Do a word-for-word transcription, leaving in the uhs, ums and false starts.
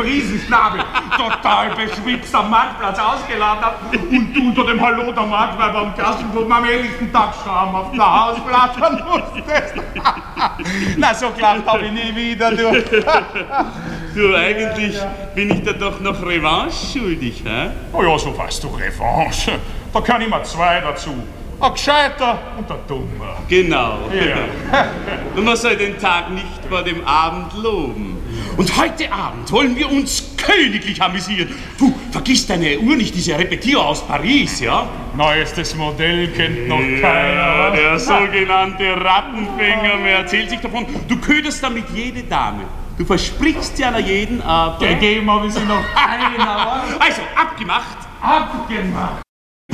Riesenschnabel, total beschwipst am Marktplatz ausgeladen hat und du unter dem Hallo der Marktweiber am Klassenproben am helllichten Tag schamhaft nach Hause flattern musstest. Na, so gelacht habe ich nie wieder, du. Du, eigentlich bin ich da doch noch Revanche schuldig, hä? Oh ja, so weißt du, Revanche. Da kann immer zwei dazu. Ein Gescheiter und ein Dummer. Genau. Ja. Und man soll den Tag nicht vor dem Abend loben. Und heute Abend wollen wir uns königlich amüsieren. Du, vergiss deine Uhr nicht, diese Repetier aus Paris, ja? Neuestes Modell kennt noch Ja, keiner. der sogenannte Rattenfänger, wer erzählt sich davon? Du köderst damit jede Dame. Du versprichst sie einer jeden, aber... Gegeben habe ich sie noch keiner. Also, abgemacht. Abgemacht.